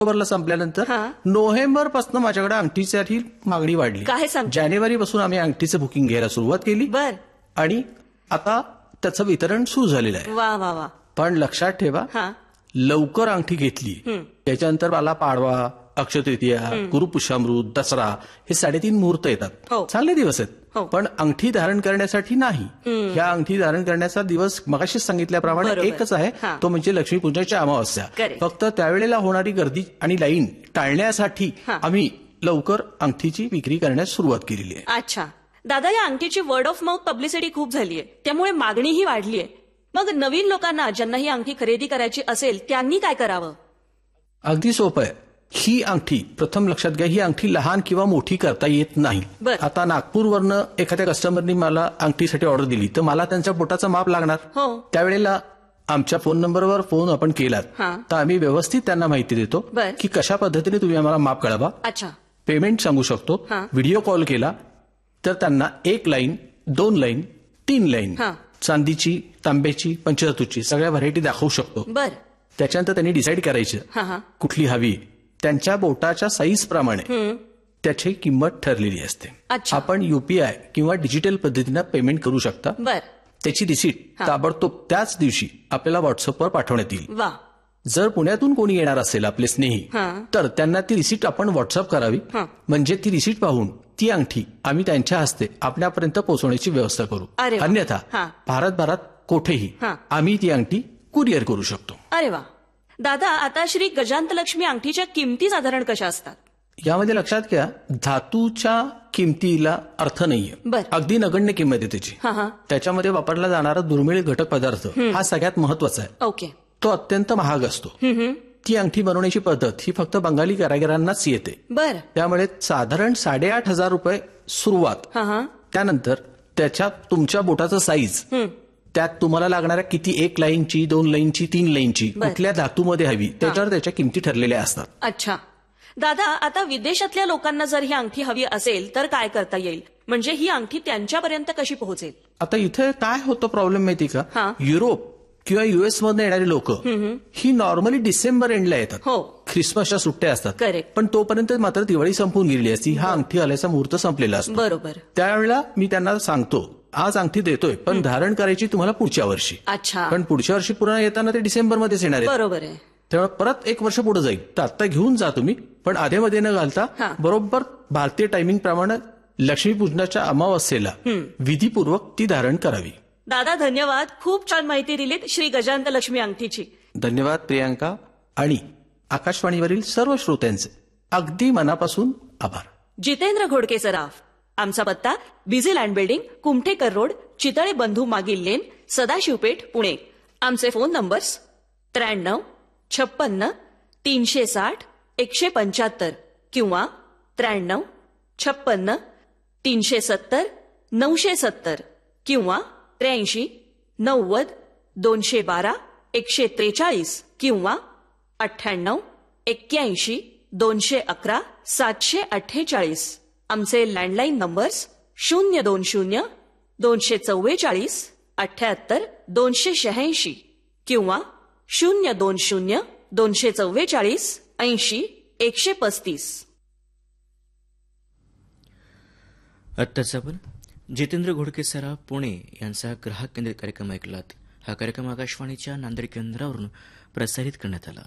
ऑक्टोबरला संपल्यानंतर हा. नोव्हेंबर पासून माझ्याकडे अंगठीसाठी मागणी वाढली. काय सांगता? जानेवारी पासून आम्ही अंगठीचं बुकिंग घ्यायला सुरुवात केली बर. आणि आता त्याचं वितरण सुरू झालेलं आहे. वा वा वा. पण लक्षात ठेवा, हा. लवकर अंगठी घेतली त्याच्यानंतर मला पाडवा, अक्षय तृतीया, गुरुपुष्यामृत, दसरा हे 3.5 मुहूर्त येतात. हो. चांगले दिवस हो. आहेत, पण अंगठी धारण करण्यासाठी नाही. ह्या अंगठी धारण करण्याचा दिवस मगाशीच सांगितल्याप्रमाणे बरोबर. एकच आहे, हा. तो म्हणजे लक्ष्मीपूजनाची अमावस्या. Correct. फक्त त्यावेळेला होणारी गर्दी आणि लाईन टाळण्यासाठी हा. आम्ही लवकर अंगठीची विक्री करण्यास सुरुवात केलेली आहे. अच्छा दादा, या अंगठीची वर्ड ऑफ माउथ पब्लिसिटी खूप झालीय, त्यामुळे मागणीही वाढलीय. मग नवीन लोकांना ज्यांना ही अंगठी खरेदी करायची असेल त्यांनी काय करावं? अगदी सोपं आहे. ही अंगठी प्रथम लक्षात घ्या, ही अंगठी लहान किंवा मोठी करता येत नाही. बर. आता नागपूरवरनं एखाद्या कस्टमरनी मला अंगठीसाठी ऑर्डर दिली तर मला त्यांच्या बोटाचं माप लागणार. हो. त्यावेळेला आमच्या फोन नंबरवर फोन आपण केलात हा. तर आम्ही व्यवस्थित त्यांना माहिती देतो बर. की कशा पद्धतीने तुम्ही आम्हाला माप कळवा. अच्छा. पेमेंट सांगू शकतो. हा. व्हिडिओ कॉल केला तर त्यांना 1 लाईन, 2 लाईन, 3 लाईन, हा. चांदीची, तांब्याची, पंचधातूची सगळ्या व्हरायटी दाखवू शकतो. बर. त्याच्यानंतर त्यांनी डिसाईड करायचं हा हा. कुठली हवी. त्यांच्या बोटाच्या साईज प्रमाणे त्याची किंमत ठरलेली असते. अच्छा. आपण युपीआय किंवा डिजिटल पद्धतीनं पेमेंट करू शकता. बर. त्याची रिसीट ताबडतोब त्याच दिवशी आपल्याला व्हॉट्सअपवर पाठवण्यात येईल. वा. जर पुण्यातून कोणी येणार असेल आपले स्नेही हा. तर त्यांना ती रिसीट आपण व्हॉट्सअप करावी. हा. म्हणजे ती रिसीट पाहून ती अंगठी आम्ही त्यांच्या हस्ते आपल्यापर्यंत पोहोचवण्याची व्यवस्था करू. अरे वा. अन्यथा हा. भारतभरात कुठेही हा. आम्ही ती अंगठी कुरिअर करू शकतो. अरे वा. दादा, आता श्री गजांतलक्ष्मी अंगठीच्या किमती साधारण कशा असतात? यामध्ये लक्षात घ्या, धातूच्या किमतीला अर्थ नाहीये. बर. अगदी नगण्य किंमत आहे त्याची. हा हा. त्याच्यामध्ये वापरला जाणारा दुर्मिळ घटक पदार्थ हा सगळ्यात महत्वाचा आहे. ओके. तो अत्यंत महाग असतो. ती अंगठी बनवण्याची पद्धत ही फक्त बंगाली कारागिरांनाच येते. बर. त्यामुळे साधारण 8,500 रुपये सुरुवात. हा हा. त्यानंतर त्याच्यात तुमच्या बोटाचं साईज, त्यात तुम्हाला लागणाऱ्या किती 1 लाईनची, 2 लाईनची, 3 लाईनची, बर. कुठल्या धातूमध्ये हवी त्याच्यावर त्याच्या किमती ठरलेल्या असतात. अच्छा दादा, आता विदेशातल्या लोकांना जर ही अंगठी हवी असेल तर काय करता येईल? म्हणजे ही अंगठी त्यांच्यापर्यंत कशी पोहोचेल? आता इथे काय होतं प्रॉब्लेम माहिती का? हा. युरोप किंवा युएस मधून येणारी लोक ही नॉर्मली डिसेंबर एंडला येतात. हो. ख्रिसमसच्या सुट्ट्या असतात. करेक्ट. पण तोपर्यंत मात्र दिवाळी संपून गेलेली असती. हा अंगठी आल्याचा मुहूर्त संपलेला असतो. बरोबर. त्यावेळेला मी त्यांना सांगतो, आज अंगठी देतोय पण धारण करायची तुम्हाला पुढच्या वर्षी. अच्छा. पण पुढच्या वर्षी पुन्हा येताना ते डिसेंबरमध्येच येणार आहे. बरोबर आहे. त्यामुळे परत 1 वर्ष पुढे जाईल. तर आता घेऊन जा तुम्ही, पण आधेमध्ये न घालता हा. बरोबर भारतीय टायमिंग प्रमाणे लक्ष्मीपूजनाच्या अमावस्येला विधीपूर्वक ती धारण करावी. दादा धन्यवाद, खूप छान माहिती दिलीत श्री गजांतलक्ष्मी अंगठीची. धन्यवाद प्रियांका आणि आकाशवाणीवरील सर्व श्रोत्यांचे अगदी मनापासून आभार. जितेंद्र घोडके सराफ. आमचा पत्ता busy land building, Kumthekar road, Chitale बंधू मागील लेन, सदाशिवपेठ, पुणे. आमचे फोन नंबर्स 93 56 360 175 किंवा 93 56 370 970 किंवा 83 90 212 143 किंवा 98 81 211 748. आमचे लँडलाईन नंबर्स 020 244 78 286 किंवा 020 244 80 135. आत्ताच आपण जितेंद्र घोडके सराफ पुणे यांचा ग्राहक केंद्रित कार्यक्रम ऐकलात. हा कार्यक्रम आकाशवाणीच्या नांदेड केंद्रावरून प्रसारित करण्यात आला.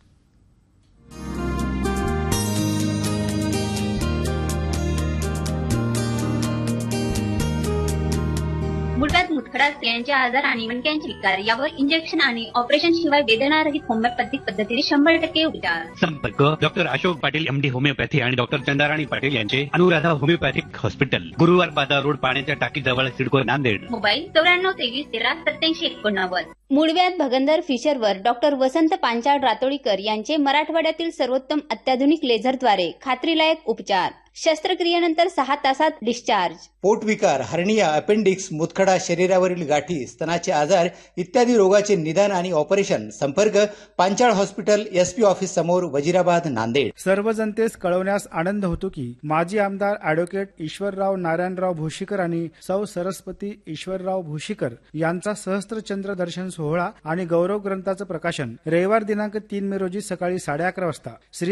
मुळव्याध, मुतखडा, स्त्रियांचे आजार आणि मणक्यांचे विकार यावर इंजेक्शन आणि ऑपरेशन शिवाय वेदनारहित होमिओपॅथिक पद्धतीने 100% उपचार. संपर्क doctor Ashok Patil MD homeopathy आणि डॉक्टर चंदाराणी पाटील यांचे अनुराधा होमिओपॅथिक हॉस्पिटल, गुरुवार बाजार रोड, पाण्याच्या टाकीजवळ, सिडको, नांदेड. मोबाईल 94 23 13 87 89. मूळव्याध, भगंदर, फिशरवर डॉक्टर वसंत पांचाळ रातोळीकर यांचे मराठवाड्यातील सर्वोत्तम अत्याधुनिक लेझरद्वारे खात्रीलायक उपचार. शस्त्रक्रियेनंतर 6 तासात डिस्चार्ज. पोटविकार, हर्निया, अपेंडिक्स, मुतखडा, शरीरावरील गाठी, स्तनाचे आजार इत्यादी रोगाचे निदान आणि ऑपरेशन. संपर्क पांचाळ हॉस्पिटल, SP ऑफिस समोर, वजिराबाद, नांदेड. सर्व जनतेस कळवण्यास आनंद होतो की माजी आमदार ॲडव्होकेट ईश्वरराव नारायणराव भोशीकर आणि सौ सरस्वती ईश्वरराव भोशीकर यांचा सहस्त्रचंद्र दर्शन सोहळा आणि गौरव ग्रंथाचं प्रकाशन रविवार दिनांक 3 मे रोजी सकाळी 11:30 वाजता श्री